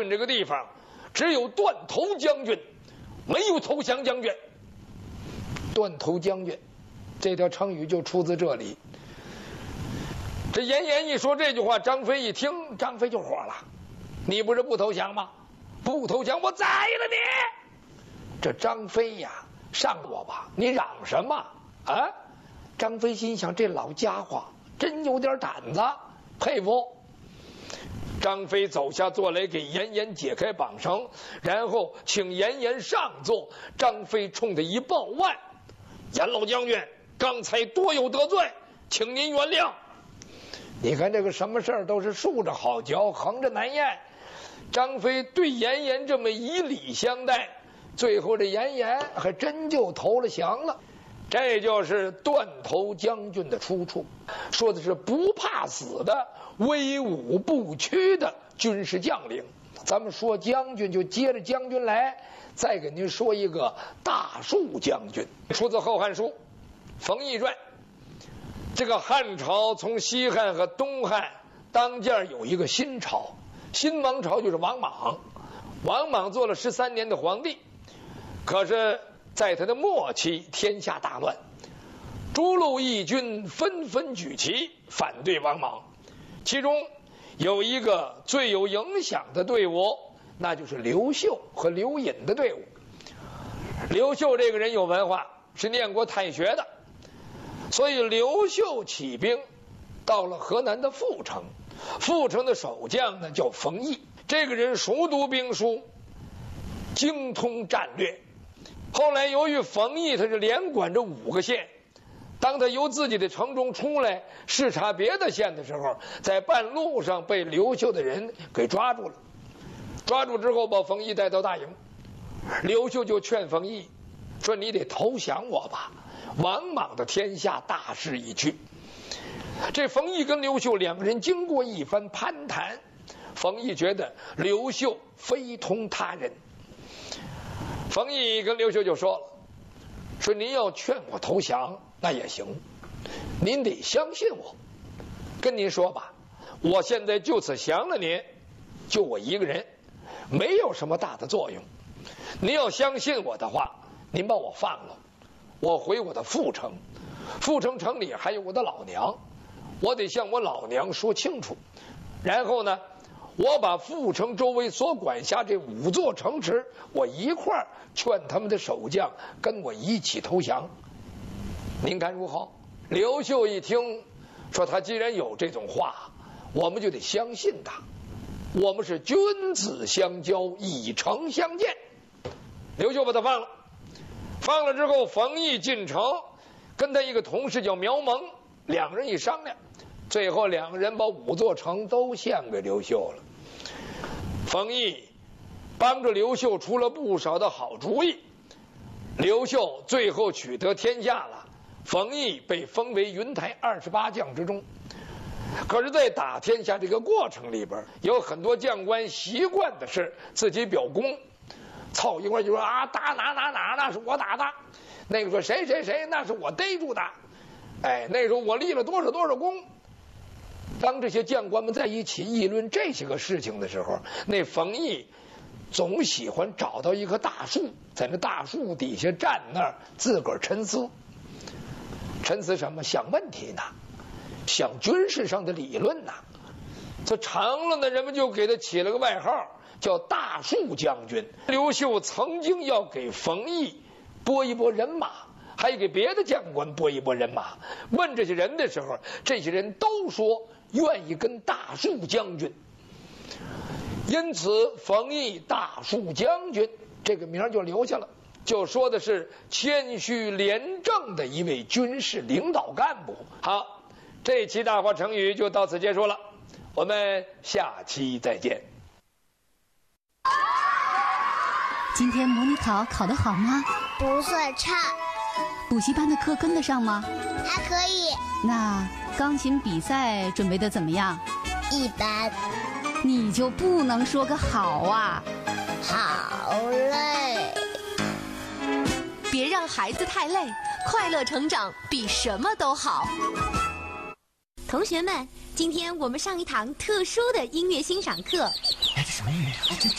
这个地方只有断头将军，没有投降将军。断头将军这条成语就出自这里。这严颜一说这句话，张飞一听，张飞就火了：你不是不投降吗？不投降我宰了你！这张飞呀，上我吧，你嚷什么啊？张飞心想，这老家伙真有点胆子，佩服。张飞走下座来，给严颜解开绑绳，然后请严颜上座。张飞冲他一抱腕：严老将军，刚才多有得罪，请您原谅。你看这个什么事儿都是竖着好嚼，横着难咽。张飞对严颜这么以礼相待，最后这严颜还真就投了降了。这就是断头将军的出处，说的是不怕死的威武不屈的军事将领。咱们说将军就接着将军来，再给您说一个大树将军，出自《后汉书·冯异传》。这个汉朝从西汉和东汉当间有一个新朝，新王朝就是王莽。王莽做了13年的皇帝，可是在他的末期，天下大乱，诸路义军纷纷举旗反对王莽。其中有一个最有影响的队伍，那就是刘秀和刘隐的队伍。刘秀这个人有文化，是念过太学的，所以刘秀起兵到了河南的阜城，阜城的守将呢叫冯异。这个人熟读兵书，精通战略。后来由于冯异他是连管着5个县，当他由自己的城中出来视察别的县的时候，在半路上被刘秀的人给抓住了。抓住之后把冯异带到大营，刘秀就劝冯异说：你得投降我吧，王莽的天下大势已去。这冯异跟刘秀两个人经过一番攀谈，冯异觉得刘秀非同他人。冯异跟刘秀就说了，说您要劝我投降那也行，您得相信我。跟您说吧，我现在就此降了您，就我一个人，没有什么大的作用。您要相信我的话，您把我放了，我回我的阜城，阜城城里还有我的老娘，我得向我老娘说清楚。然后呢，我把阜城周围所管辖这5座城池，我一块儿劝他们的守将跟我一起投降。您看如何？刘秀一听说他既然有这种话，我们就得相信他，我们是君子相交，以诚相见。刘秀把他放了，放了之后，冯异进城，跟他一个同事叫苗蒙，两人一商量，最后两个人把5座城都献给刘秀了。冯异帮着刘秀出了不少的好主意，刘秀最后取得天下了，冯异被封为云台28将之中。可是在打天下这个过程里边，有很多将官习惯的是自己表功，凑一块就说啊，打哪那是我打的，那个说谁那是我逮住的，那时候我立了多少功。当这些将官们在一起议论这些个事情的时候，那冯异总喜欢找到一棵大树，在那大树底下站那儿自个儿沉思。沉思什么？想问题呢，想军事上的理论呢。这长了呢，人们就给他起了个外号叫大树将军。刘秀曾经要给冯异拨一拨人马，还给别的将官拨一拨人马。问这些人的时候，这些人都说愿意跟大树将军，因此冯异大树将军这个名就留下了，就说的是谦虚廉政的一位军事领导干部。好，这期大话成语就到此结束了，我们下期再见。 今天模拟考考得好吗？ 不算差。 补习班的课跟得上吗？ 还可以。 那钢琴比赛准备得怎么样？ 一般。 你就不能说个好啊？ 好累。 别让孩子太累，快乐成长比什么都好。同学们，今天我们上一堂特殊的音乐欣赏课。 哎，这什么音乐呀？